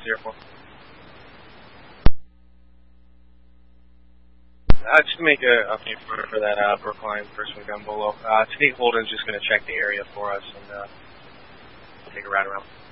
Air 4. Just to make a update for that Brookline first one down below. State Holden's just going to check the area for us and take a ride around.